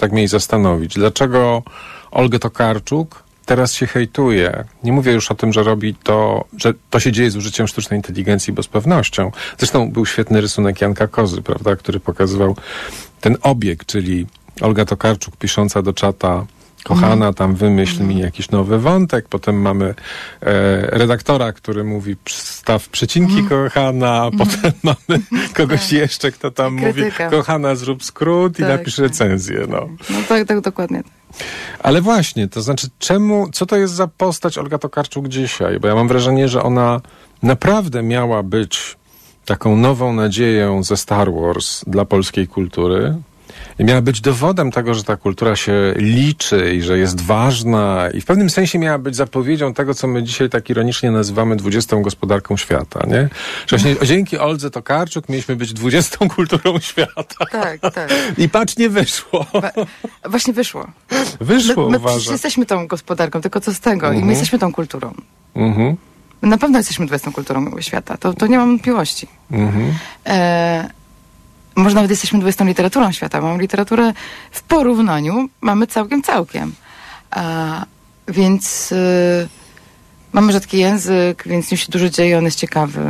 tak mnie zastanowić. Dlaczego Olgę Tokarczuk teraz się hejtuje? Nie mówię już o tym, że robi to, że to się dzieje z użyciem sztucznej inteligencji, bo z pewnością. Zresztą był świetny rysunek Janka Kozy, prawda, który pokazywał ten obieg, czyli Olga Tokarczuk pisząca do czata: kochana, tam wymyśl mi jakiś nowy wątek. Potem mamy redaktora, który mówi: staw przecinki, kochana. Potem mamy kogoś jeszcze, kto tam mówi: kochana, zrób skrót i napisz recenzję. No tak, dokładnie. Ale właśnie, to znaczy co to jest za postać Olga Tokarczuk dzisiaj? Bo ja mam wrażenie, że ona naprawdę miała być taką nową nadzieją ze Star Wars dla polskiej kultury. I miała być dowodem tego, że ta kultura się liczy i że jest ważna, i w pewnym sensie miała być zapowiedzią tego, co my dzisiaj tak ironicznie nazywamy 20. gospodarką świata, nie? Że właśnie dzięki Oldze Tokarczuk mieliśmy być 20. kulturą świata. Tak. I patrz, nie wyszło. Właśnie wyszło. Wyszło, my uważam. jesteśmy tą gospodarką, tylko co z tego? I my jesteśmy tą kulturą. My na pewno jesteśmy 20. kulturą świata. To nie mam wątpliwości. Może nawet jesteśmy 20. literaturą świata. Mamy literaturę w porównaniu, mamy całkiem. Więc mamy rzadki język, więc w nim się dużo dzieje, on jest ciekawy.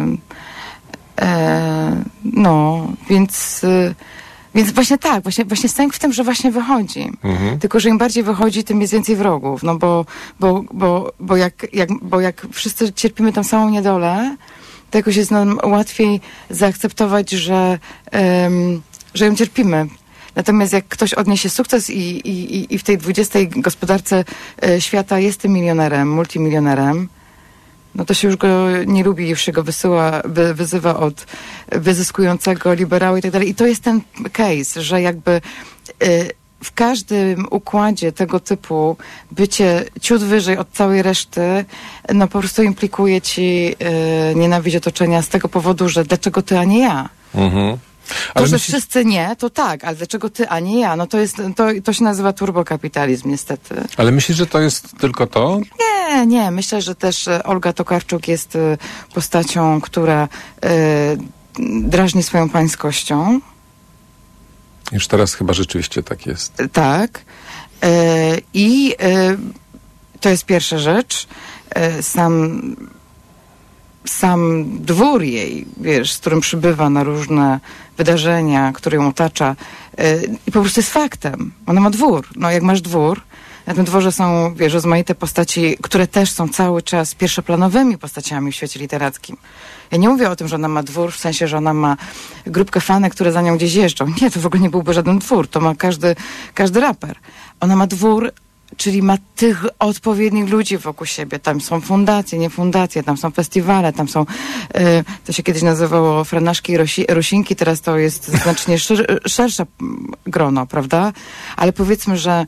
Więc właśnie tak, właśnie sęk w tym, że właśnie wychodzi. Tylko że im bardziej wychodzi, tym jest więcej wrogów. No bo jak wszyscy cierpimy tą samą niedolę, to jakoś jest nam łatwiej zaakceptować, że ją cierpimy. Natomiast jak ktoś odniesie sukces i w tej 20. gospodarce świata jest tym milionerem, multimilionerem, no to się już go nie lubi, już się go wyzywa od wyzyskującego liberała i tak dalej. I to jest ten case, że jakby w każdym układzie tego typu bycie ciut wyżej od całej reszty, no po prostu implikuje ci nienawiść otoczenia z tego powodu, że dlaczego ty, a nie ja? Ale że wszyscy nie, to tak, ale dlaczego ty, a nie ja? No to się nazywa turbokapitalizm, niestety. Ale myślisz, że to jest tylko to? Nie. Myślę, że też Olga Tokarczuk jest postacią, która drażni swoją pańskością. Już teraz chyba rzeczywiście tak jest. Tak. I to jest pierwsza rzecz. Sam dwór jej, wiesz, z którym przybywa na różne wydarzenia, które ją otacza, i po prostu jest faktem. Ona ma dwór. No jak masz dwór, na tym dworze są, wiesz, rozmaite postaci, które też są cały czas pierwszoplanowymi postaciami w świecie literackim. Ja nie mówię o tym, że ona ma dwór w sensie, że ona ma grupkę fanek, które za nią gdzieś jeżdżą. Nie, to w ogóle nie byłby żaden dwór. To ma każdy raper. Ona ma dwór, czyli ma tych odpowiednich ludzi wokół siebie. Tam są fundacje, nie fundacje, tam są festiwale, tam są, to się kiedyś nazywało Franaszki i Rusinki, teraz to jest znacznie szersze grono, prawda? Ale powiedzmy, że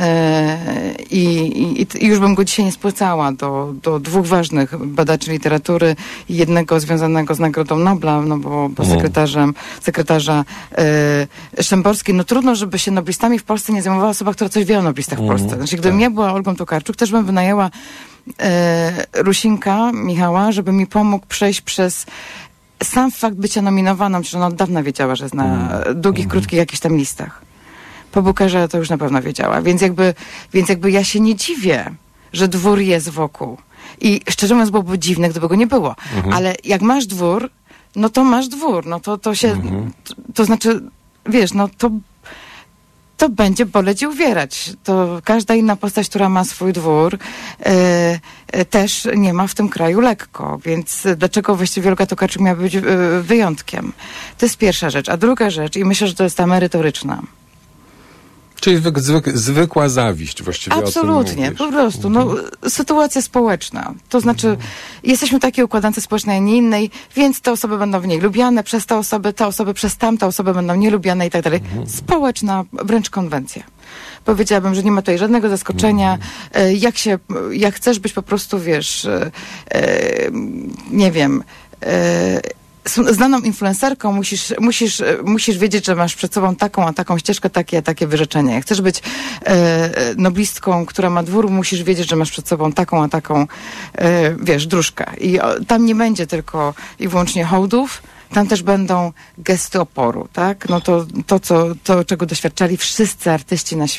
i już bym go dzisiaj nie spłycała do dwóch ważnych badaczy literatury i jednego związanego z Nagrodą Nobla, no bo sekretarza Szymborskiej. No trudno, żeby się noblistami w Polsce nie zajmowała osoba, która coś wie o noblistach w Polsce. Znaczy, gdybym ja była Olgą Tokarczuk, też bym wynajęła Rusinka, Michała, żeby mi pomógł przejść przez sam fakt bycia nominowaną, że ona od dawna wiedziała, że jest na długich, krótkich jakichś tam listach. Po Bookerze to już na pewno wiedziała. Więc jakby ja się nie dziwię, że dwór jest wokół. I szczerze mówiąc, byłoby dziwne, gdyby go nie było. Ale jak masz dwór, no to masz dwór. No to się... To znaczy, wiesz, no to będzie boleć i uwierać. To każda inna postać, która ma swój dwór, też nie ma w tym kraju lekko. Więc dlaczego właściwie Olga Tokarczuk miała być wyjątkiem? To jest pierwsza rzecz. A druga rzecz, i myślę, że to jest ta merytoryczna. Czyli zwykła zawiść właściwie. Absolutnie, po prostu. No, sytuacja społeczna. To znaczy, jesteśmy w takiej układance społecznej, a nie innej, więc te osoby będą w niej lubiane przez te osoby przez tamte osoby będą nielubiane i tak dalej. Społeczna, wręcz konwencja. Powiedziałabym, że nie ma tutaj żadnego zaskoczenia. Jak chcesz być po prostu, wiesz, nie wiem, znaną influencerką, musisz wiedzieć, że masz przed sobą taką a taką ścieżkę, takie a takie wyrzeczenia. Jak chcesz być noblistką, która ma dwór, musisz wiedzieć, że masz przed sobą taką a taką, wiesz, dróżkę. I tam nie będzie tylko i wyłącznie hołdów, tam też będą gesty oporu, tak? No to czego doświadczali wszyscy artyści na świecie.